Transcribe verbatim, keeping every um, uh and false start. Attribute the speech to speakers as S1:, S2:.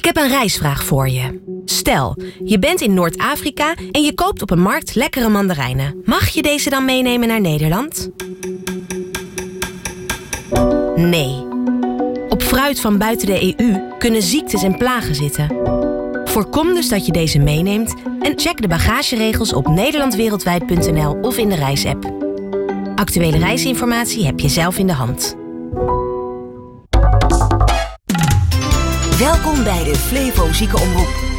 S1: heb een reisvraag voor je. Stel, je bent in Noord-Afrika en je koopt op een markt lekkere mandarijnen. Mag je deze dan meenemen naar Nederland? Nee. Op fruit van buiten de E U kunnen ziektes en plagen zitten. Voorkom dus dat je deze meeneemt en check de bagageregels op nederlandwereldwijd punt n l of in de reisapp. Actuele reisinformatie heb je zelf in de hand.
S2: Welkom bij de Flevo Ziekenomroep.